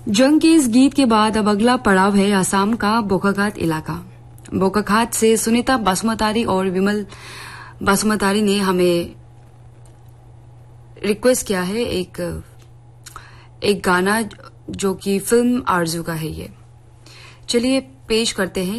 जंग के इस गीत के बाद अब अगला पड़ाव है असम का बोकाखात इलाका। बोकाखात से सुनीता बासुमतारी और विमल बासुमतारी ने हमें रिक्वेस्ट किया है एक गाना जो कि फिल्म आरजू का है। ये चलिए पेश करते हैं।